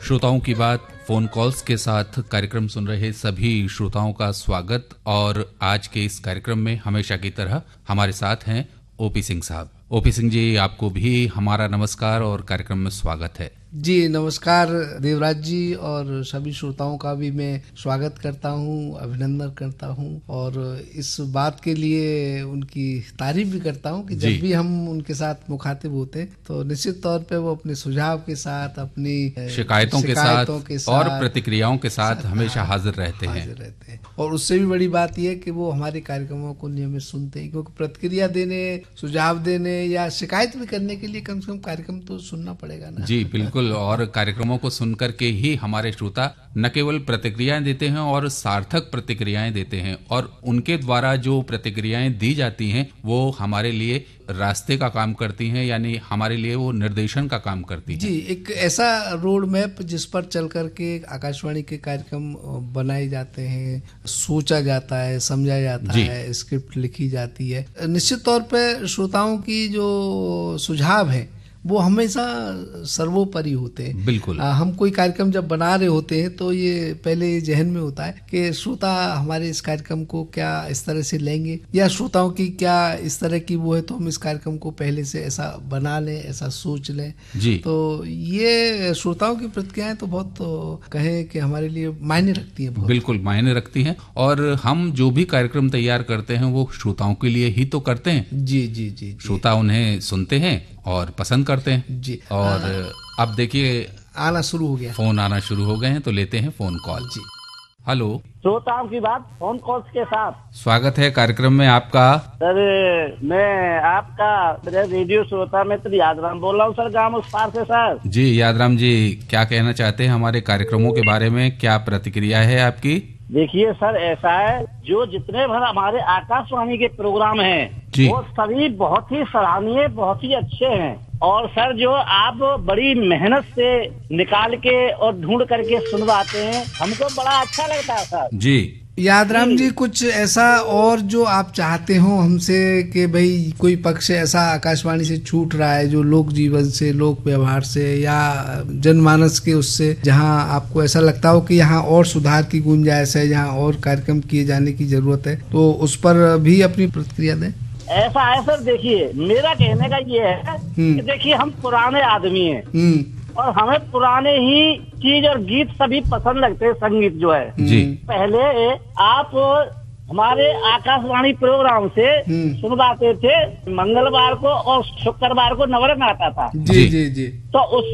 श्रोताओं की बात फोन कॉल्स के साथ कार्यक्रम सुन रहे सभी श्रोताओं का स्वागत। और आज के इस कार्यक्रम में हमेशा की तरह हमारे साथ हैं ओपी सिंह साहब। ओपी सिंह जी, आपको भी हमारा नमस्कार और कार्यक्रम में स्वागत है। जी नमस्कार देवराज जी, और सभी श्रोताओं का भी मैं स्वागत करता हूं, अभिनंदन करता हूं और इस बात के लिए उनकी तारीफ भी करता हूं कि जब भी हम उनके साथ मुखातिब होते हैं तो निश्चित तौर पे वो अपने सुझाव के साथ, अपनी शिकायतों के साथ और प्रतिक्रियाओं के साथ हमेशा हाजिर रहते हैं। और उससे भी बड़ी बात यह कि वो हमारे कार्यक्रमों को नियमित सुनते हैं, क्योंकि प्रतिक्रिया देने, सुझाव देने या शिकायत भी करने के लिए कम से कम कार्यक्रम तो सुनना पड़ेगा ना। जी बिल्कुल, और कार्यक्रमों को सुनकर के ही हमारे श्रोता न केवल प्रतिक्रियाएं देते हैं और सार्थक प्रतिक्रियाएं देते हैं, और उनके द्वारा जो प्रतिक्रियाएं दी जाती हैं वो हमारे लिए रास्ते का काम करती हैं, यानी हमारे लिए वो निर्देशन का काम करती हैं। जी, एक ऐसा रोड मैप जिस पर चल करके आकाशवाणी के कार्यक्रम बनाए जाते हैं, सोचा जाता है, समझा जाता है, स्क्रिप्ट लिखी जाती है। निश्चित तौर पर श्रोताओं की जो सुझाव है वो हमेशा सर्वोपरि होते हैं। बिल्कुल। हम कोई कार्यक्रम जब बना रहे होते हैं तो ये पहले जहन में होता है कि श्रोता हमारे इस कार्यक्रम को क्या इस तरह से लेंगे, या श्रोताओं की क्या इस तरह की वो है, तो हम इस कार्यक्रम को पहले से ऐसा बना लें, ऐसा सोच लें। जी। तो ये श्रोताओं की प्रतिक्रियाएं तो बहुत कहें कि हमारे लिए मायने रखती है। बिल्कुल मायने रखती हैं, और हम जो भी कार्यक्रम तैयार करते हैं वो श्रोताओं के लिए ही तो करते हैं। जी जी जी, श्रोता उन्हें सुनते हैं और पसंद करते हैं। जी। और अब देखिए आना शुरू हो गया, फोन आना शुरू हो गए हैं, तो लेते हैं फोन कॉल। जी हेलो, श्रोताओं की बात फोन कॉल्स के साथ स्वागत है कार्यक्रम में आपका। सर मैं आपका रेडियो श्रोता मित्र यादराम बोल रहा हूँ सर, गाँव उस पार से सर। जी यादराम जी, क्या कहना चाहते हैं हमारे कार्यक्रमों के बारे में, क्या प्रतिक्रिया है आपकी? देखिए सर, ऐसा है, जो जितने भर हमारे आकाशवाणी के प्रोग्राम हैं वो सभी बहुत ही सराहनीय, बहुत ही अच्छे हैं। और सर जो आप बड़ी मेहनत से निकाल के और ढूंढ करके सुनवाते हैं, हमको बड़ा अच्छा लगता है सर। जी यादराम जी, कुछ ऐसा और जो आप चाहते हो हमसे कि भाई कोई पक्ष ऐसा आकाशवाणी से छूट रहा है जो लोक जीवन से, लोक व्यवहार से या जनमानस के उससे, जहां आपको ऐसा लगता हो कि यहाँ और सुधार की गुंजाइश है, यहाँ और कार्यक्रम किए जाने की जरूरत है, तो उस पर भी अपनी प्रतिक्रिया दें। ऐसा है सर, देखिए मेरा कहने का ये है कि देखिए हम पुराने आदमी हैं और हमें पुराने ही चीज और गीत सभी पसंद लगते हैं। संगीत जो है जी, पहले आप हमारे आकाशवाणी प्रोग्राम से सुनवाते थे, मंगलवार को और शुक्रवार को नवरंग आता था। जी जी जी। तो उस